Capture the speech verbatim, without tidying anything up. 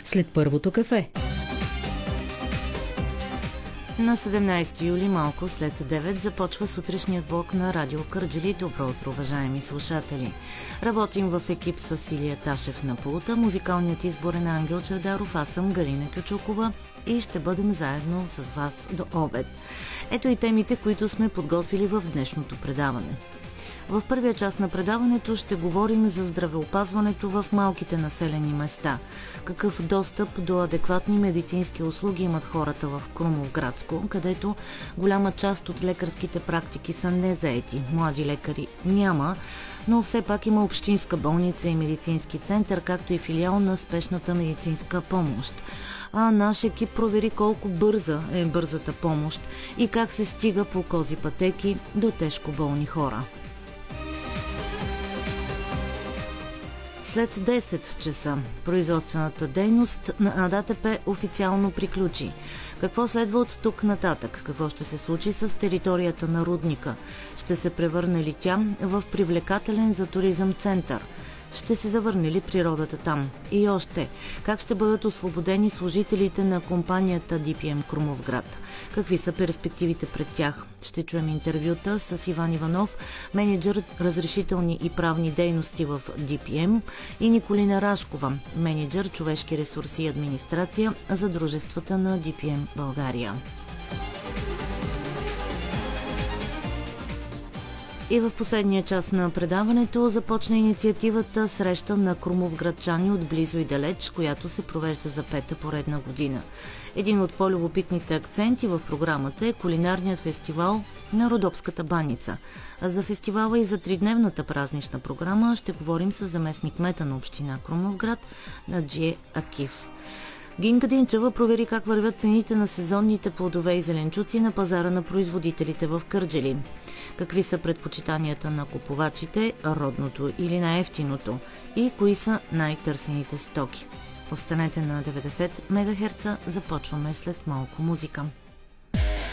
след първото кафе. На седемнайсети юли, малко след девет, започва сутрешният блок на Радио Кърджали. Добро утро, уважаеми слушатели! Работим в екип с Илия Ташев на пулта, музикалният избор е на Ангел Чавдаров, аз съм Галина Кючукова и ще бъдем заедно с вас до обед. Ето и темите, които сме подготвили в днешното предаване. В първия част на предаването ще говорим за здравеопазването в малките населени места. Какъв достъп до адекватни медицински услуги имат хората в Крумовградско, където голяма част от лекарските практики са незаети. Млади лекари няма, но все пак има общинска болница и медицински център, както и филиал на спешната медицинска помощ. А наш екип провери колко бърза е бързата помощ и как се стига по кози пътеки до тежко болни хора. След десет часа производствената дейност на ДТП официално приключи. Какво следва от тук нататък? Какво ще се случи с територията на рудника? Ще се превърне ли тя в привлекателен за туризъм център? Ще се завърне ли природата там? И още, как ще бъдат освободени служителите на компанията Ди Пи Ем Крумовград? Какви са перспективите пред тях? Ще чуем интервюта с Иван Иванов, менеджер разрешителни и правни дейности в Ди Пи Ем, и Николина Рашкова, менеджер човешки ресурси и администрация за дружествата на Ди Пи Ем България. И в последния час на предаването започна инициативата Среща на крумовградчани от близо и далеч, която се провежда за пета поредна година. Един от по-любопитните акценти в програмата е кулинарният фестивал на Родопската баница. А за фестивала и за тридневната празнична програма ще говорим с заместник-кмета на община Крумовград Наджие Акиф. Гинка Динчева провери как вървят цените на сезонните плодове и зеленчуци на пазара на производителите в Кърджали. Какви са предпочитанията на купувачите, родното или най-евтиното, и кои са най-търсените стоки. Останете на деветдесет мегахерца, започваме след малко музика.